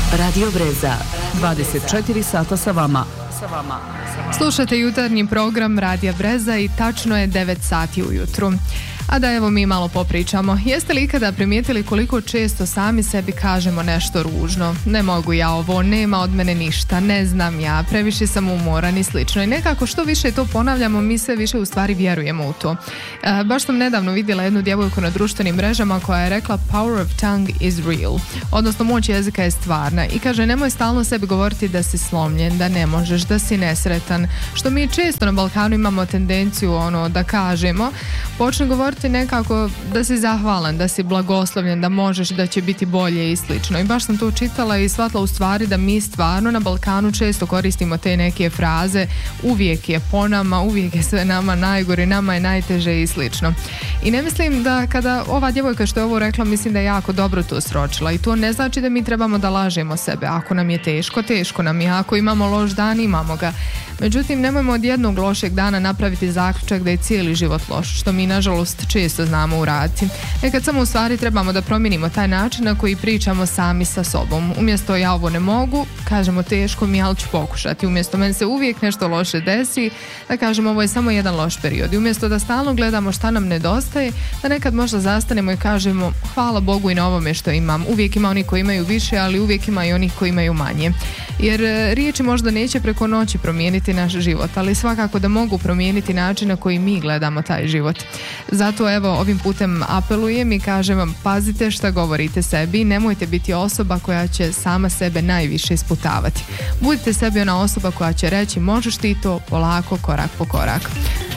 Radio Breza. 24 sata sa vama. Slušate jutarnji program Radija Breza i tačno je 9 sati ujutru. A da evo mi malo popričamo. Jeste li ikada primijetili koliko često sami sebi kažemo nešto ružno? Ne mogu ja ovo, nema od mene ništa, ne znam ja, previše sam umoran i slično. I nekako što više to ponavljamo, mi sve više u stvari vjerujemo u to. Baš sam nedavno vidjela jednu djevojku na društvenim mrežama koja je rekla power of tongue is real. Odnosno moć jezika je stvarna. I kaže nemoj stalno sebi govoriti da si slomljen, da ne možeš, da si nesretan. Što mi često na Balkanu imamo tendenciju da kažemo, počne govoriti nekako da si zahvalan, da si blagoslovljen, da možeš, da će biti bolje i slično. I baš sam to čitala i shvatila u stvari da mi stvarno na Balkanu često koristimo te neke fraze, uvijek je po nama, uvijek je sve nama najgore, nama je najteže i slično. I ne mislim da kada ova djevojka što je ovo rekla, mislim da je jako dobro to sročila i to ne znači da mi trebamo da lažemo sebe. Ako nam je teško, teško nam je. Ako imamo loš dan, imamo ga. Međutim, nemojmo od jednog lošeg dana napraviti zaključak da je cijeli život loš, što mi nažalost često znamo uraditi. Nekad samo u stvari trebamo da promijenimo taj način na koji pričamo sami sa sobom. Umjesto ja ovo ne mogu, kažemo teško mi, ali ću pokušati. Umjesto meni se uvijek nešto loše desi, da kažemo ovo je samo jedan loš period. I umjesto da stalno gledamo šta nam nedostaje, da nekad možda zastanemo i kažemo hvala Bogu i na ovome što imam. Uvijek ima oni koji imaju više, ali uvijek ima i onih koji imaju manje. Jer riječi možda neće preko noći promijeniti naš život, ali svakako da mogu promijeniti način na koji mi gledamo taj život. Zato evo ovim putem apelujem i kažem vam pazite šta govorite sebi, nemojte biti osoba koja će sama sebe najviše isputavati. Budite sebi ona osoba koja će reći možeš ti to polako, korak po korak.